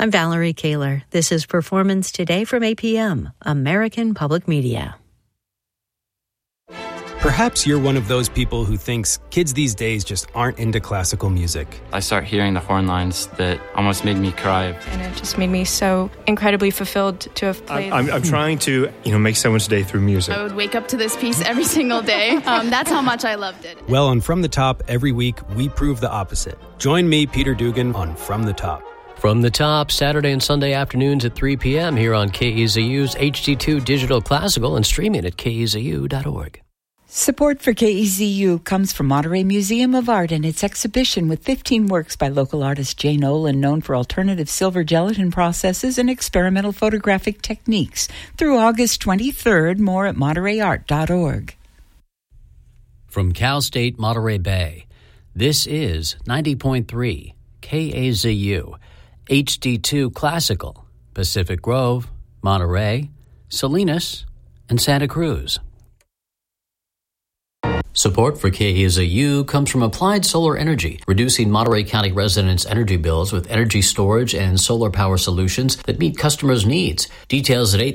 I'm Valerie Kaler. This is Performance Today from APM, American Public Media. Perhaps you're one of those people who thinks kids these days just aren't into classical music. I start hearing the horn lines that almost made me cry. And it just made me so incredibly fulfilled to have played. I'm trying to, make someone's day through music. I would wake up to this piece every single day. That's how much I loved it. Well, on From the Top, every week, we prove the opposite. Join me, Peter Dugan, on From the Top. From the Top, Saturday and Sunday afternoons at 3 p.m. here on KEZU's HD2 Digital Classical and streaming at KEZU.org. Support for KEZU comes from Monterey Museum of Art and its exhibition with 15 works by local artist Jay Nolan, known for alternative silver gelatin processes and experimental photographic techniques. Through August 23rd, more at montereyart.org. From Cal State Monterey Bay, this is 90.3 KAZU, HD2 Classical, Pacific Grove, Monterey, Salinas, and Santa Cruz. Support for KEZU comes from Applied Solar Energy, reducing Monterey County residents' energy bills with energy storage and solar power solutions that meet customers' needs. Details at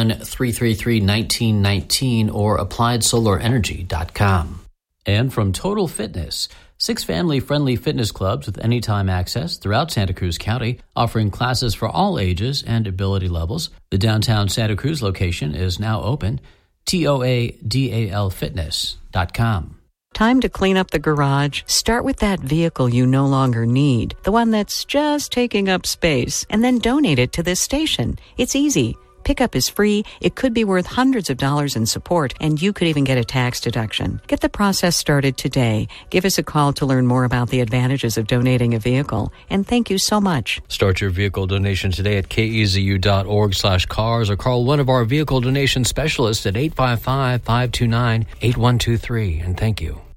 831-333-1919 or AppliedSolarEnergy.com. And from Total Fitness, 6 family-friendly fitness clubs with anytime access throughout Santa Cruz County, offering classes for all ages and ability levels. The downtown Santa Cruz location is now open. TOADALfitness.com. Time to clean up the garage. Start with that vehicle you no longer need, the one that's just taking up space, and then donate it to this station. It's easy. Pickup is free. It could be worth hundreds of dollars in support, and you could even get a tax deduction. Get the process started today. Give us a call to learn more about the advantages of donating a vehicle. And thank you so much. Start your vehicle donation today at kezu.org/cars or call one of our vehicle donation specialists at 855-529-8123. And thank you.